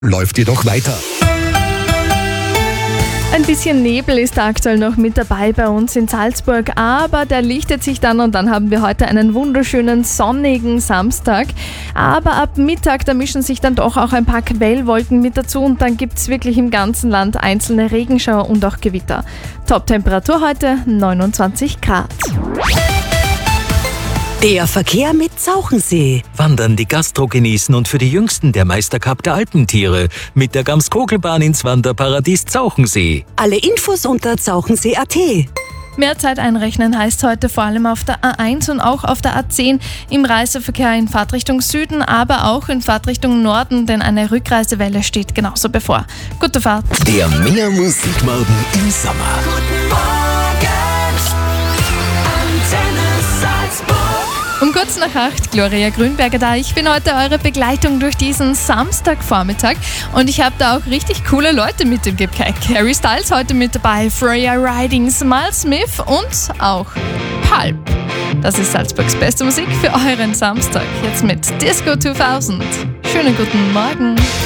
läuft jedoch weiter. Ein bisschen Nebel ist aktuell noch mit dabei bei uns in Salzburg, aber der lichtet sich dann und dann haben wir heute einen wunderschönen sonnigen Samstag. Aber ab Mittag, da mischen sich dann doch auch ein paar Quellwolken mit dazu und dann gibt es wirklich im ganzen Land einzelne Regenschauer und auch Gewitter. Top-Temperatur heute 29 Grad. Der Verkehr mit Zauchensee. Wandern, die Gastro genießen und für die Jüngsten der Meistercup der Alpentiere mit der Gams-Kogelbahn ins Wanderparadies Zauchensee. Alle Infos unter zauchensee.at. Mehr Zeit einrechnen heißt heute vor allem auf der A1 und auch auf der A10 im Reiseverkehr in Fahrtrichtung Süden, aber auch in Fahrtrichtung Norden, denn eine Rückreisewelle steht genauso bevor. Gute Fahrt. Der Mehr Musikmorgen im Sommer. Guten Morgen, Antenne Salzburg. Um kurz nach 8, Gloria Grünberger da. Ich bin heute eure Begleitung durch diesen Samstagvormittag und ich habe da auch richtig coole Leute mit im Gepäck. Harry Styles heute mit dabei, Freya Riding, Miles Smith und auch Pulp. Das ist Salzburgs beste Musik für euren Samstag. Jetzt mit Disco 2000. Schönen guten Morgen.